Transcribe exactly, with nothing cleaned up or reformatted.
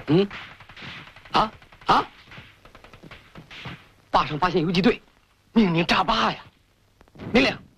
嗯，啊啊！坝上发现游击队，命令扎坝呀！命令